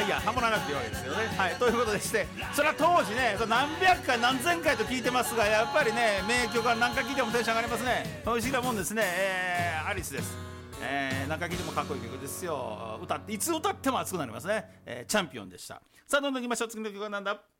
いやハモらなくていいわけですよね。はい、ということでして、それは当時ね何百回何千回と聞いてますが、やっぱりね名曲は何回聞いてもテンション上がりますね。不思議なもんですね。アリスです。何回聞いてもかっこいい曲ですよ。いつ歌っても熱くなりますね。チャンピオンでした。さあどんどんいきましょう。次の曲はなんだ。